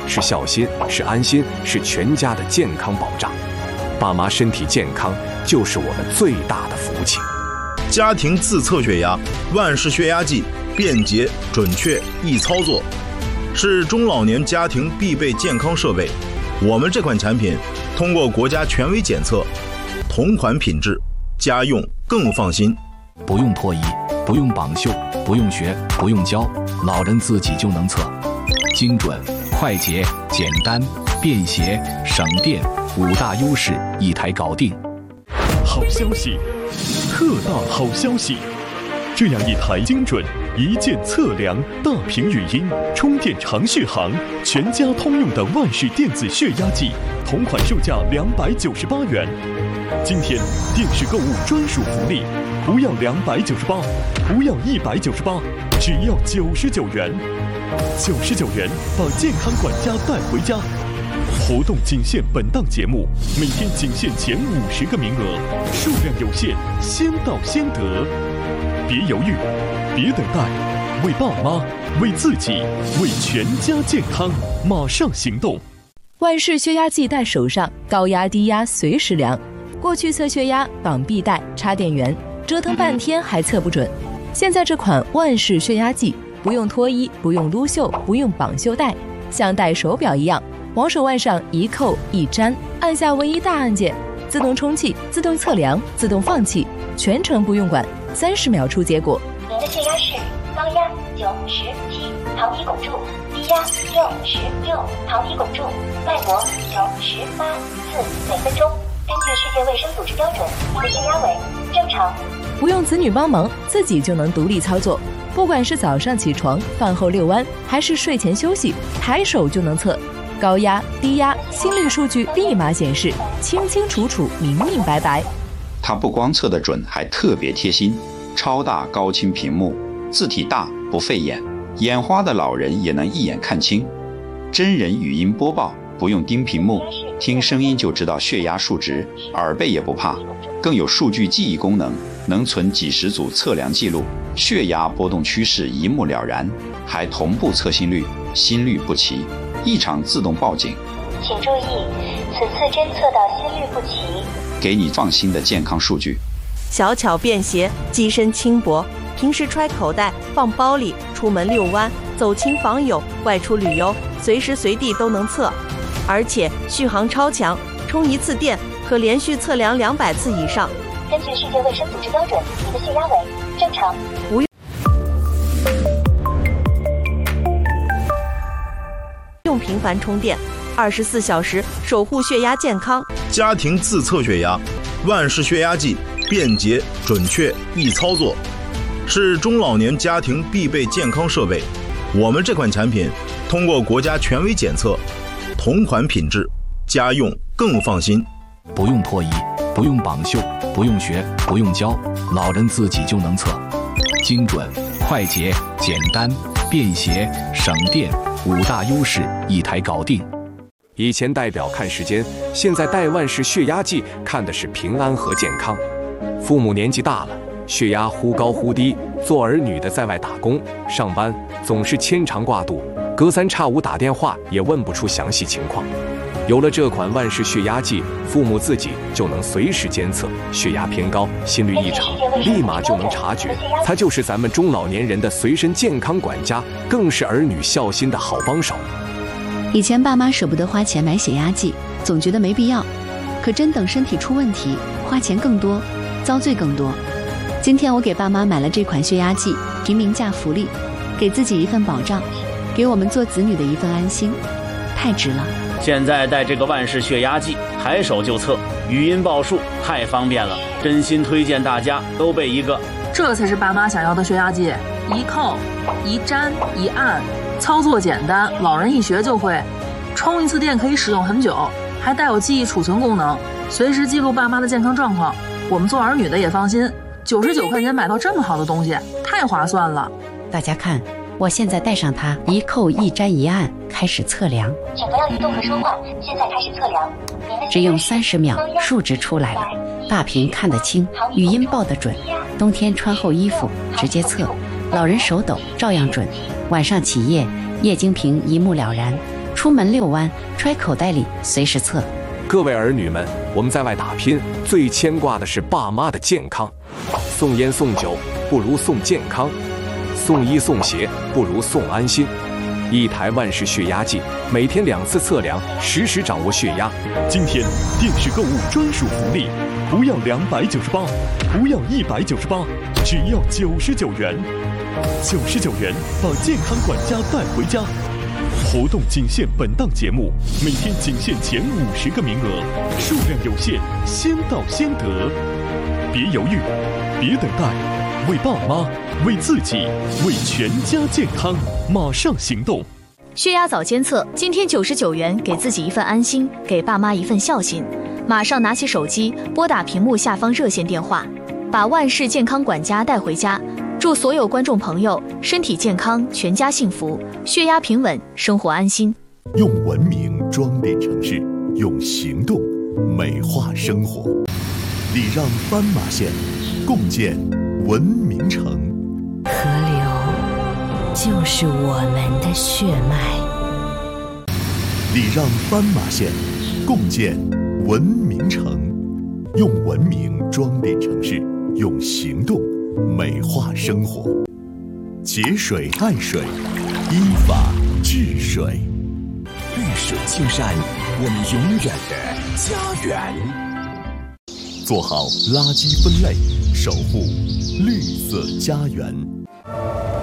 是孝心，是安心，是全家的健康保障。爸妈身体健康就是我们最大的福气。 家庭自测血压，万氏血压计，便捷、准确、易操作，是中老年家庭必备健康设备。我们这款产品通过国家权威检测，同款品质，家用更放心。 不用脱衣，不用绑袖，不用学，不用教，老人自己就能测，精准、快捷、简单、便携、省电，5大优势一台搞定。 好消息，特大好消息！这样一台精准、一键测量、大屏语音、充电长续航、全家通用的万氏电子血压计，同款售价298元。今天电视购物专属福利，不要298，不要198，只要99元。99元把健康管家带回家。活动仅限本档节目，每天仅限前50个名额，数量有限，先到先得。别犹豫，别等待，为爸妈，为自己，为全家健康，马上行动！ 万氏血压计带手上，高压低压随时量。过去测血压绑臂带、插电源，折腾半天还测不准。现在这款万氏血压计，不用脱衣，不用撸袖，不用绑袖带，像戴手表一样，往手腕上一扣一粘，按下唯一大按键，自动充气、自动测量、自动放气，全程不用管，30秒出结果。 您的血压是高压97，糖衣汞柱；低压66，糖衣汞柱；脉搏98次每分钟。根据世界卫生组织标准，您的血压为正常。 不用子女帮忙，自己就能独立操作。不管是早上起床、饭后遛弯，还是睡前休息，抬手就能测。高压、低压、心率数据立马显示，清清楚楚、明明白白。 它不光测得准，还特别贴心，超大高清屏幕，字体大不费眼，眼花的老人也能一眼看清。真人语音播报，不用盯屏幕，听声音就知道血压数值，耳背也不怕。更有数据记忆功能，能存几十组测量记录，血压波动趋势一目了然，还同步测心率，心率不齐，异常自动报警。 请注意，此次侦测到心率不齐， 给你放心的健康数据。 小巧便携，机身轻薄，平时揣口袋、放包里，出门遛弯、走亲访友、外出旅游，随时随地都能测。而且续航超强，充一次电可连续测量200次以上。 根据世界卫生组织标准，您的血压为正常。 不用频繁充电，24小时守护血压健康。 家庭自测血压，万氏血压计，便捷、准确、易操作，是中老年家庭必备健康设备。我们这款产品通过国家权威检测，同款品质，家用更放心。 不用脱衣，不用绑袖，不用学，不用教，老人自己就能测，精准、快捷、简单、便携、省电，5大优势一台搞定。 以前戴表看时间，现在戴万氏血压计看的是平安和健康。父母年纪大了，血压忽高忽低，做儿女的在外打工上班，总是牵肠挂肚，隔3差5打电话也问不出详细情况。有了这款万氏血压计，父母自己就能随时监测血压偏高、心率异常，立马就能察觉。它就是咱们中老年人的随身健康管家，更是儿女孝心的好帮手。 以前爸妈舍不得花钱买血压计，总觉得没必要，可真等身体出问题，花钱更多，遭罪更多。今天我给爸妈买了这款血压计，平民价福利，给自己一份保障，给我们做子女的一份安心，太值了。 现在带这个万氏血压计，抬手就测，语音报数，太方便了，真心推荐大家都备一个。 这才是爸妈想要的血压计，一扣、一粘、一按，操作简单，老人一学就会。充一次电可以使用很久，还带有记忆储存功能，随时记录爸妈的健康状况。我们做儿女的也放心，99块钱买到这么好的东西，太划算了。 大家看，我现在带上它，一扣一粘一按，开始测量。 请不要移动和说话，现在开始测量。 只用30秒，数值出来了，大屏看得清，语音报得准。冬天穿厚衣服直接测，老人手抖照样准。晚上起夜，液晶屏一目了然。 出门遛弯，揣口袋里随时测。 各位儿女们，我们在外打拼，最牵挂的是爸妈的健康。送烟送酒不如送健康，送衣送鞋不如送安心。一台万氏血压计，每天2次测量，实时掌握血压。 今天电视购物专属福利，不要298，不要198，只要99元。99元把健康管家带回家。活动仅限本档节目，每天仅限前50个名额，数量有限，先到先得。别犹豫，别等待，为爸妈，为自己，为全家健康，马上行动！ 血压早监测，今天99元，给自己一份安心，给爸妈一份孝心。马上拿起手机，拨打屏幕下方热线电话，把万氏健康管家带回家。祝所有观众朋友身体健康，全家幸福，血压平稳，生活安心。 用文明装点城市，用行动美化生活。礼让斑马线，共建文明城。 河流就是我们的血脉。 礼让斑马线，共建文明城。用文明装点城市，用行动美化生活。节水爱水，依法治水。 绿水青山，我们永远的家园。 做好垃圾分类，守护绿色家园。